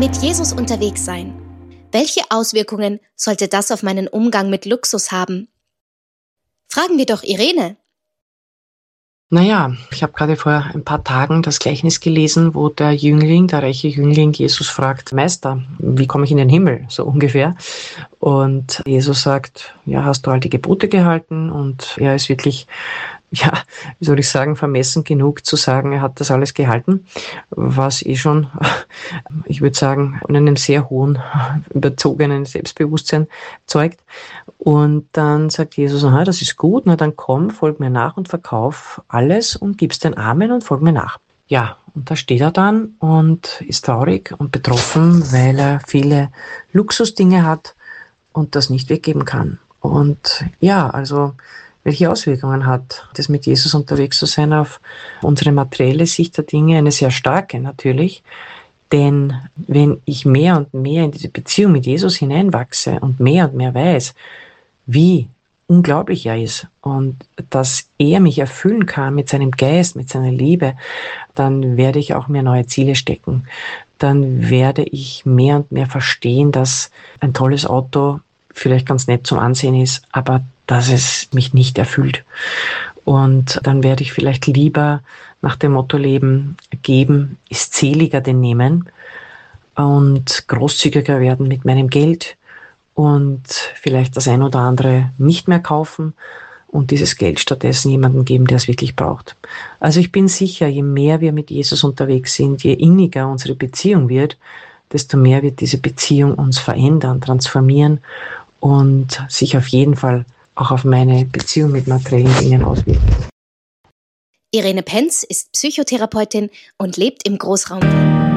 Mit Jesus unterwegs sein. Welche Auswirkungen sollte das auf meinen Umgang mit Luxus haben? Fragen wir doch Irene. Naja, ich habe gerade vor ein paar Tagen das Gleichnis gelesen, wo der reiche Jüngling, Jesus fragt, Meister, wie komme ich in den Himmel? So ungefähr. Und Jesus sagt, ja, hast du all die Gebote gehalten? Und er ist wirklich, ja, wie soll ich sagen, vermessen genug zu sagen, er hat das alles gehalten, was schon, ich würde sagen, von einem sehr hohen, überzogenen Selbstbewusstsein zeugt. Und dann sagt Jesus, aha, das ist gut, na dann komm, folg mir nach und verkauf alles und gib's den Armen und folg mir nach. Ja, und da steht er dann und ist traurig und betroffen, weil er viele Luxusdinge hat und das nicht weggeben kann. Und ja, also welche Auswirkungen hat das, mit Jesus unterwegs zu sein, auf unsere materielle Sicht der Dinge? Eine sehr starke natürlich. Denn wenn ich mehr und mehr in diese Beziehung mit Jesus hineinwachse und mehr weiß, wie unglaublich er ist und dass er mich erfüllen kann mit seinem Geist, mit seiner Liebe, dann werde ich auch mir neue Ziele stecken. Dann werde ich mehr und mehr verstehen, dass ein tolles Auto vielleicht ganz nett zum Ansehen ist, aber dass es mich nicht erfüllt. Und dann werde ich vielleicht lieber nach dem Motto leben, geben ist seliger denn nehmen und großzügiger werden mit meinem Geld und vielleicht das ein oder andere nicht mehr kaufen und dieses Geld stattdessen jemandem geben, der es wirklich braucht. Also ich bin sicher, je mehr wir mit Jesus unterwegs sind, je inniger unsere Beziehung wird, desto mehr wird diese Beziehung uns verändern, transformieren und sich auf jeden Fall auch auf meine Beziehung mit materiellen Dingen auswirken. Irene Penz ist Psychotherapeutin und lebt im Großraum Wien.